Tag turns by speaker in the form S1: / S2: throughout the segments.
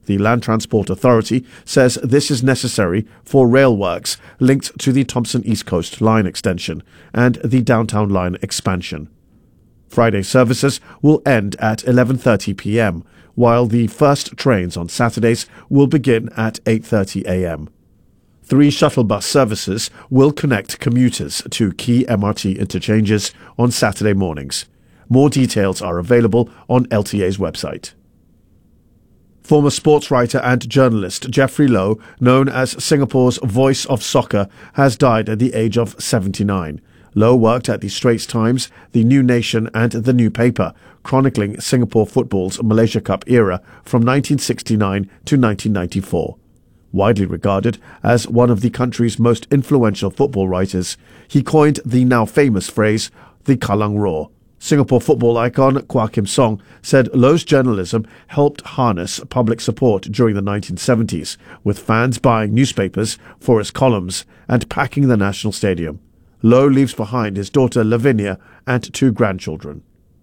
S1: The Land Transport Authority says this is necessary for rail works linked to the Thompson East Coast Line extension and the Downtown Line expansion. Friday services will end at 11:30 p.m, while the first trains on Saturdays will begin at 8:30 a.m. 3 shuttle bus services will connect commuters to key MRT interchanges on Saturday mornings. More details are available on LTA's website. Former sports writer and journalist Jeffrey Lowe, known as Singapore's voice of soccer, has died at the age of 79. Lowe worked at the Straits Times, the New Nation and the New Paper, chronicling Singapore football's Malaysia Cup era from 1969 to 1994. Widely regarded as one of the country's most influential football writers, he coined the now famous phrase, the Kallang Roar. Singapore football icon Kwah Kim Song said Lowe's journalism helped harness public support during the 1970s, with fans buying newspapers for his columns and packing the National Stadium. Lowe leaves behind his daughter Lavinia and 2 grandchildren.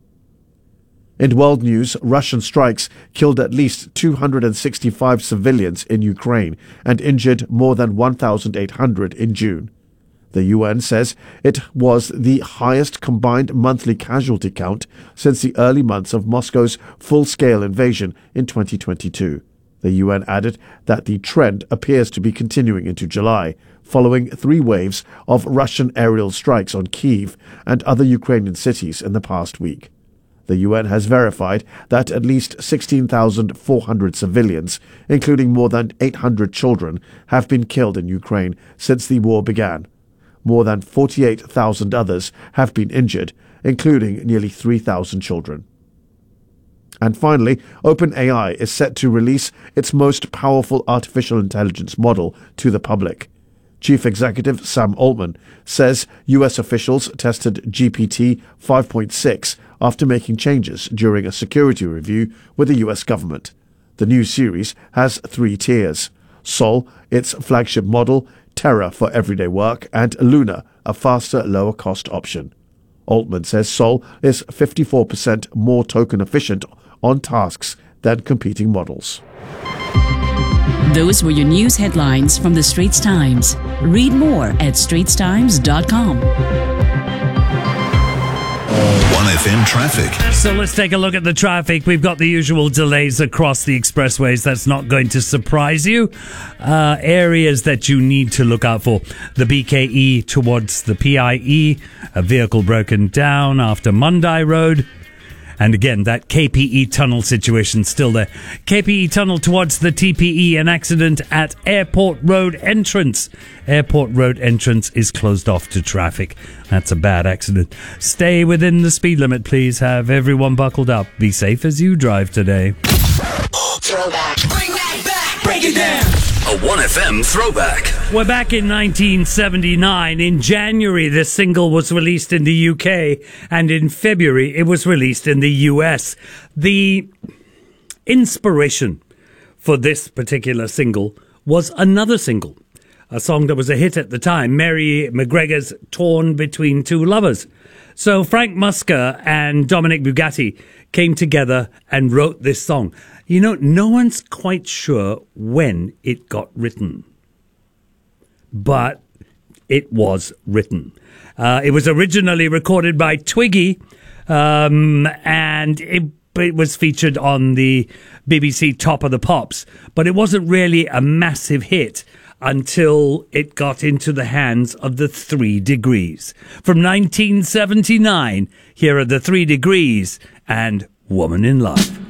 S1: In world news, Russian strikes killed at least 265 civilians in Ukraine and injured more than 1,800 in June. The UN says it was the highest combined monthly casualty count since the early months of Moscow's full-scale invasion in 2022. The UN added that the trend appears to be continuing into July, following 3 waves of Russian aerial strikes on Kyiv and other Ukrainian cities in the past week. The UN has verified that at least 16,400 civilians, including more than 800 children, have been killed in Ukraine since the war began. More than 48,000 others have been injured, including nearly 3,000 children. And finally, OpenAI is set to release its most powerful artificial intelligence model to the public. Chief Executive Sam Altman says U.S. officials tested GPT 5.6 after making changes during a security review with the U.S. government. The new series has 3 tiers: Sol, its flagship model, Terra for everyday work, and Luna, a faster, lower-cost option. Altman says Sol is 54% more token efficient on tasks than competing models.
S2: Those were your news headlines from the Straits Times. Read more at straitstimes.com.
S3: 1FM traffic.
S4: So let's take a look at the traffic. We've got the usual delays across the expressways. That's not going to surprise you. Areas that you need to look out for. The BKE towards the PIE. A vehicle broken down after Mandai Road. And again, that KPE tunnel situation still there. KPE tunnel towards the TPE, an accident at Airport Road entrance. Airport Road entrance is closed off to traffic. That's a bad accident. Stay within the speed limit, please. Have everyone buckled up. Be safe as you drive today.
S3: Throwback. Bring that back. Break it down. A 1FM throwback.
S4: We're back in 1979. In January, this single was released in the UK, and in February, it was released in the US. The inspiration for this particular single was another single, a song that was a hit at the time, Mary McGregor's Torn Between Two Lovers. So Frank Musker and Dominic Bugatti came together and wrote this song. You know, no one's quite sure when it got written, but it was written. It was originally recorded by Twiggy, and it was featured on the BBC Top of the Pops, but it wasn't really a massive hit until it got into the hands of the 3 Degrees. From 1979, here are the 3 Degrees and Woman in Love.